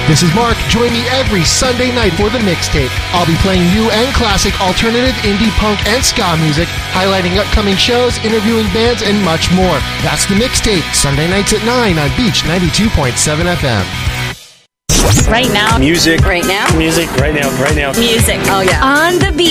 This is Mark. Join me every Sunday night for the mixtape. I'll be playing new and classic alternative, indie, punk, and ska music, highlighting upcoming shows, interviewing bands, and much more. That's the mixtape, Sunday nights at 9 on Beach 92.7 FM. Right now. Music. Right now. Music. Right now. Right now. Music. Oh, yeah. On the Beach.